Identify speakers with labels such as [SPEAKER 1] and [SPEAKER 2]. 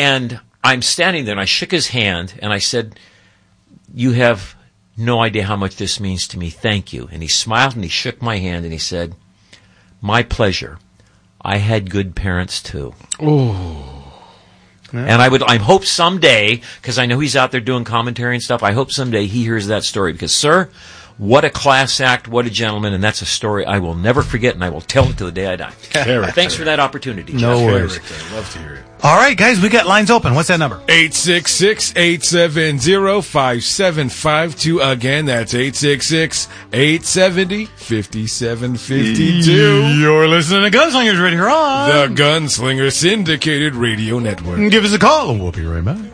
[SPEAKER 1] And I'm standing there, and I shook his hand, and I said, "You have no idea how much this means to me. Thank you." And he smiled, and he shook my hand, and he said, "My pleasure. I had good parents, too."
[SPEAKER 2] Oh.
[SPEAKER 1] Yeah. And I hope someday, because I know he's out there doing commentary and stuff, I hope someday he hears that story. Because, sir, what a class act, what a gentleman, and that's a story I will never forget, and I will tell it to the day I die. Thanks for that opportunity, Jeff.
[SPEAKER 2] No worries.
[SPEAKER 3] Love to hear it.
[SPEAKER 4] All right, guys, we got lines open. What's that number?
[SPEAKER 3] 866-870-5752. Again, that's 866-870-5752.
[SPEAKER 4] You're listening to Gunslingers right here on
[SPEAKER 3] the Gunslinger Syndicated Radio Network.
[SPEAKER 4] Give us a call. We'll be right back.